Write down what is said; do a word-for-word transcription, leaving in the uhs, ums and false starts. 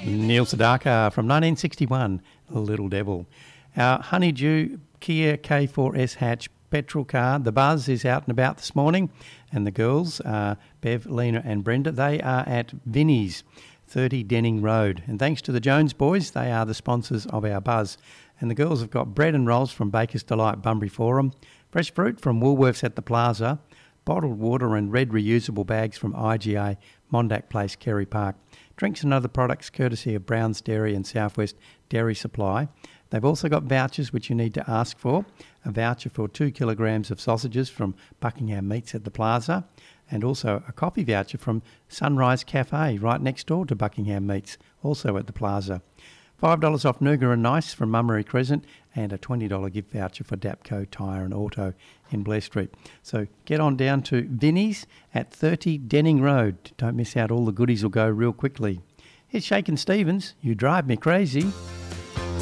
Neil Sedaka from nineteen sixty-one, Little Devil. Our Honeydew Kia K four S hatch petrol car, the Buzz, is out and about this morning, and the girls, uh, Bev, Lena and Brenda, they are at Vinnie's, thirty Denning Road. And thanks to the Jones boys, they are the sponsors of our Buzz. And the girls have got bread and rolls from Baker's Delight Bunbury Forum, fresh fruit from Woolworths at the Plaza, bottled water and red reusable bags from I G A, Mondak Place, Kerry Park. Drinks and other products courtesy of Brown's Dairy and Southwest Dairy Supply. They've also got vouchers which you need to ask for. A voucher for two kilograms of sausages from Buckingham Meats at the Plaza, and also a coffee voucher from Sunrise Cafe right next door to Buckingham Meats, also at the Plaza. five dollars off Nougat and Nice from Mummery Crescent, and a twenty dollars gift voucher for Dapco Tyre and Auto in Blair Street. So get on down to Vinnie's at thirty Denning Road. Don't miss out, all the goodies will go real quickly. Here's Shakin' Stevens, You Drive Me Crazy.